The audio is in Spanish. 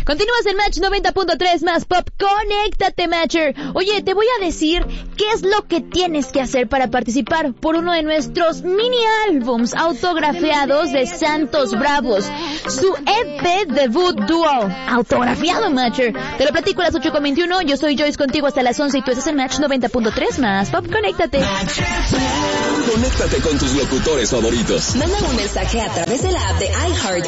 Continúas en Match 90.3 más pop. Conéctate, Matcher. Oye, te voy a decir qué es lo que tienes que hacer para participar por uno de nuestros mini álbums autografiados de Santos Bravos. Su EP debut duo autografiado, Matcher. Te lo platico a las 8:21. Yo soy Joyce contigo hasta las 11 y tú estás en Match 90.3 más pop. Conéctate. Conéctate con tus locutores favoritos. Manda un mensaje a través de la app de iHeart